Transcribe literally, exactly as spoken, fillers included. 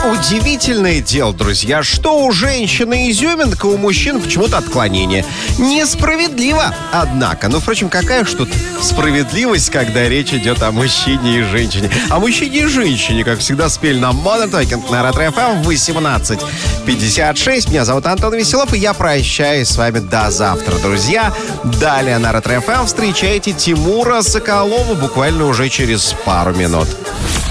Удивительное дело, друзья, что у женщины изюминка, у мужчин почему-то отклонение. Несправедливо, однако. Ну, впрочем, какая ж тут справедливость, когда речь идет о мужчине и женщине. О мужчине и женщине, как всегда, спели на Modern Talking на Ретро-эф эм восемнадцать пятьдесят шесть. Меня зовут Антон Веселов, и я прощаюсь с вами до завтра, друзья. Далее на Ретро-эф эм встречайте Тимура Соколова буквально уже через пару минут.